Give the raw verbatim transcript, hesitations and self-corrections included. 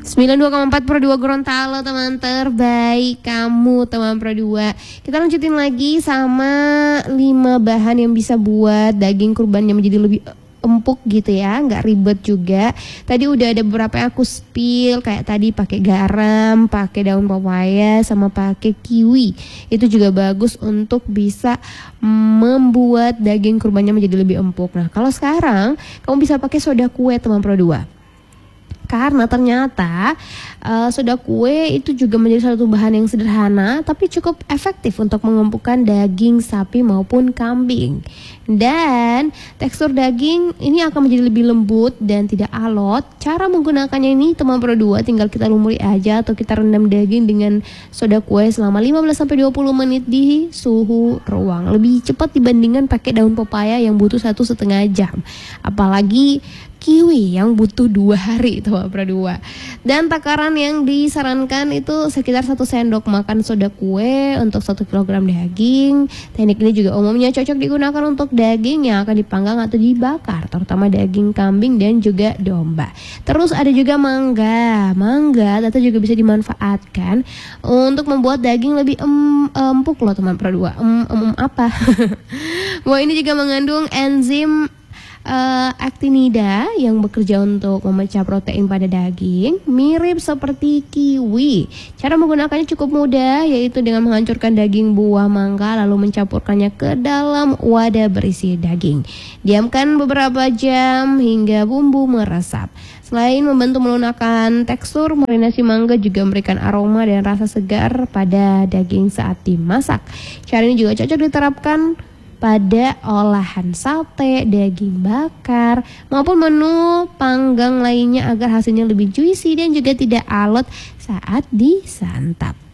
sembilan puluh dua koma empat Pro dua Gorontalo, teman terbaik kamu, teman Pro dua. Kita lanjutin lagi sama lima bahan yang bisa buat daging kurbannya menjadi lebih empuk gitu ya, nggak ribet juga. Tadi udah ada beberapa yang aku spill, kayak tadi pakai garam, pakai daun pepaya, sama pakai kiwi. Itu juga bagus untuk bisa membuat daging kurbannya menjadi lebih empuk. Nah, kalau sekarang kamu bisa pakai soda kue, teman Pro dua. Karena ternyata uh, soda kue itu juga menjadi satu bahan yang sederhana tapi cukup efektif untuk mengempukkan daging sapi maupun kambing. Dan tekstur daging ini akan menjadi lebih lembut dan tidak alot. Cara menggunakannya ini, teman Pro dua, tinggal kita lumuri aja atau kita rendam daging dengan soda kue selama lima belas sampai dua puluh menit di suhu ruang. Lebih cepat dibandingkan pakai daun pepaya yang butuh satu setengah jam. Apalagi kiwi yang butuh dua hari, teman Pro dua. Dan takaran yang disarankan itu sekitar satu sendok makan soda kue untuk satu kilogram daging. Teknik ini juga umumnya cocok digunakan untuk daging yang akan dipanggang atau dibakar, terutama daging kambing dan juga domba. Terus ada juga mangga. Mangga atau juga bisa dimanfaatkan untuk membuat daging lebih em, empuk loh, teman Pro dua. Em, em, em apa? Wah, ini juga mengandung enzim Uh, actinida yang bekerja untuk memecah protein pada daging, mirip seperti kiwi. Cara menggunakannya cukup mudah, yaitu dengan menghancurkan daging buah mangga lalu mencampurkannya ke dalam wadah berisi daging. Diamkan beberapa jam hingga bumbu meresap. Selain membantu melunakkan tekstur, marinasi mangga juga memberikan aroma dan rasa segar pada daging saat dimasak. Cara ini juga cocok diterapkan pada olahan sate, daging bakar, maupun menu panggang lainnya agar hasilnya lebih juicy dan juga tidak alot saat disantap.